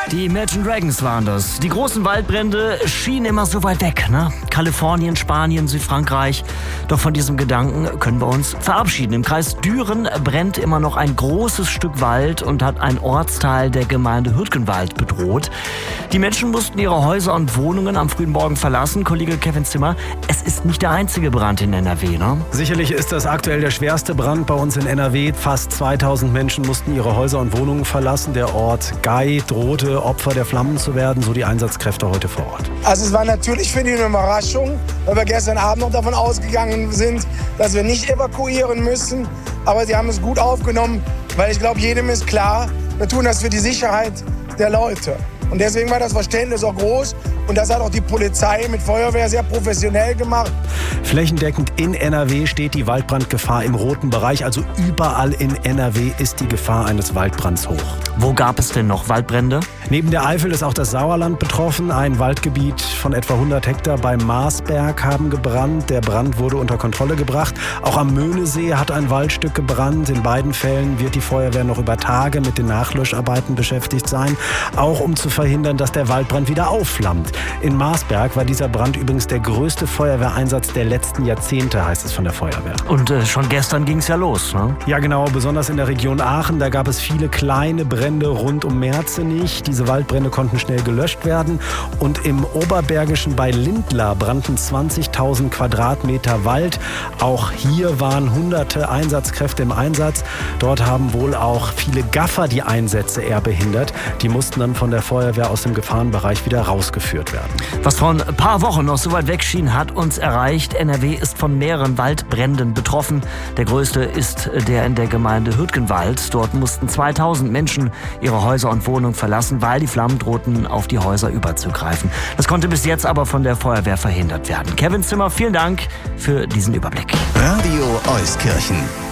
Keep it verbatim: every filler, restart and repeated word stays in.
Die Imagine Dragons waren das. Die großen Waldbrände schienen immer so weit weg, ne? Kalifornien, Spanien, Südfrankreich. Doch von diesem Gedanken können wir uns verabschieden. Im Kreis Düren brennt immer noch ein großes Stück Wald und hat ein Ortsteil der Gemeinde Hürtgenwald bedroht. Die Menschen mussten ihre Häuser und Wohnungen am frühen Morgen verlassen. Kollege Kevin Zimmer, es ist nicht der einzige Brand in N R W, ne? Sicherlich ist das aktuell der schwerste Brand bei uns in N R W. Fast zweitausend Menschen mussten ihre Häuser und Wohnungen verlassen. Der Ort Gey drohte Opfer der Flammen zu werden, so die Einsatzkräfte heute vor Ort. Also es war natürlich für die eine Überraschung, weil wir gestern Abend noch davon ausgegangen sind, dass wir nicht evakuieren müssen. Aber sie haben es gut aufgenommen, weil ich glaube, jedem ist klar, wir tun das für die Sicherheit der Leute. Und deswegen war das Verständnis auch groß. Und das hat auch die Polizei mit Feuerwehr sehr professionell gemacht. Flächendeckend in N R W steht die Waldbrandgefahr im roten Bereich. Also überall in N R W ist die Gefahr eines Waldbrands hoch. Wo gab es denn noch Waldbrände? Neben der Eifel ist auch das Sauerland betroffen. Ein Waldgebiet von etwa hundert Hektar beim Marsberg haben gebrannt. Der Brand wurde unter Kontrolle gebracht. Auch am Möhnesee hat ein Waldstück gebrannt. In beiden Fällen wird die Feuerwehr noch über Tage mit den Nachlöscharbeiten beschäftigt sein. Auch um zu verhindern, dass der Waldbrand wieder aufflammt. In Marsberg war dieser Brand übrigens der größte Feuerwehreinsatz der letzten Jahrzehnte, heißt es von der Feuerwehr. Und äh, schon gestern ging es ja los, ne? Ja genau, besonders in der Region Aachen. Da gab es viele kleine Brände rund um Merzenich. Diese Waldbrände konnten schnell gelöscht werden. Und im Oberbergischen bei Lindlar brannten zwanzigtausend Quadratmeter Wald. Auch hier waren hunderte Einsatzkräfte im Einsatz. Dort haben wohl auch viele Gaffer die Einsätze eher behindert. Die mussten dann von der Feuerwehr aus dem Gefahrenbereich wieder rausgeführt werden. Was vor ein paar Wochen noch so weit weg schien, hat uns erreicht. N R W ist von mehreren Waldbränden betroffen. Der größte ist der in der Gemeinde Hürtgenwald. Dort mussten zweitausend Menschen ihre Häuser und Wohnungen verlassen, weil die Flammen drohten, auf die Häuser überzugreifen. Das konnte bis jetzt aber von der Feuerwehr verhindert werden. Kevin Zimmer, vielen Dank für diesen Überblick. Radio Euskirchen.